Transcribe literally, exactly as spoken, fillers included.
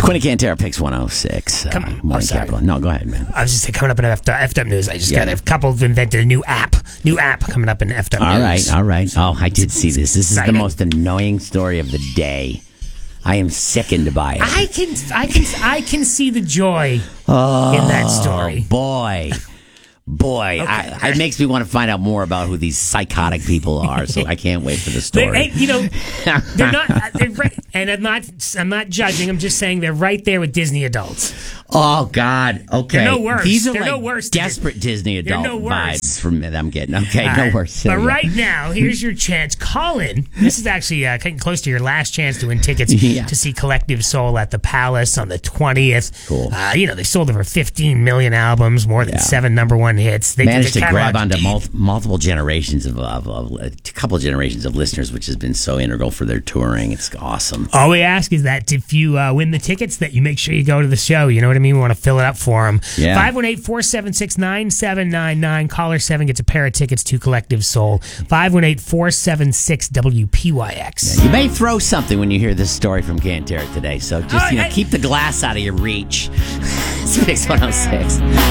Quinn and Cantera picks one oh six. Come uh, on. Morning Oh, sorry. Capital. No, go ahead, man. I was just saying, coming up in F- F-Dub News, I just Yeah. got a couple of invented a new app. New app coming up in F-Dub All News. right, all right. Oh, I did see this. This is the Exciting. most annoying story of the day. I am sickened by it. I can, I can, I can see the joy oh, in that story. Boy. Boy, Okay. I, it makes me want to find out more about who these psychotic people are. So I can't wait for the They, story. hey, you know, they're not. They're right, and I'm not. I'm not judging. I'm just saying they're right there with Disney adults. Oh God! Okay, They're no worse. These are They're like no worse. desperate Disney They're adult no worse. vibes from that I'm getting. Okay, All no right. worse. But Yeah. right now, here's your chance. Call in. This is actually uh, getting close to your last chance to win tickets Yeah. to see Collective Soul at the Palace on the twentieth. Cool. Uh, you know, they sold over fifteen million albums, more than Yeah. seven number one hits. They managed the to grab catalog's onto deep. mul- multiple generations of, of, of a couple of generations of listeners, which has been so integral for their touring. It's awesome. All we ask is that if you uh, win the tickets, that you make sure you go to the show. You know what I mean? We want to fill it up for them. Yeah. five one eight, four seven six, nine seven nine nine. Caller seven gets a pair of tickets to Collective Soul. five one eight, four seven six, W P Y X. You may throw something when you hear this story from Cantera today, so just Oh, you know I- keep the glass out of your reach. It's Mix one oh six.